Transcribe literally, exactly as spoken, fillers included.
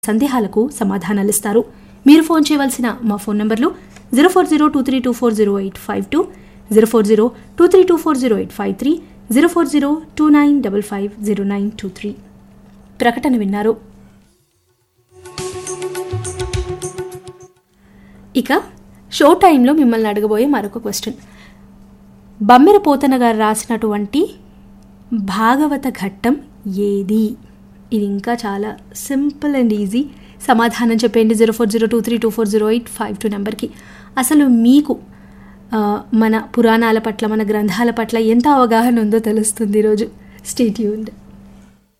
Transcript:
సందేహాలకు సమాధానాలిస్తారు. మీరు ఫోన్ చేయవలసిన మా ఫోన్ నంబర్లు zero four zero two three two four zero eight five two, zero four zero two three two four zero eight five three, zero four zero two nine double five zero nine two three. ప్రకటన విన్నారు. ఇక show టైంలో మిమ్మల్ని అడగబోయే మరొక question, Bammera Pothana గారు రాసినటువంటి భాగవత ఘట్టం ఏది? ఇది ఇంకా చాలా సింపుల్ అండ్ ఈజీ. సమాధానం చెప్పండి zero four zero two three two four zero eight five two నెంబర్కి. అసలు మీకు మన పురాణాల పట్ల, మన గ్రంథాల పట్ల ఎంత అవగాహన ఉందో తెలుస్తుంది ఈరోజు. Stay tuned.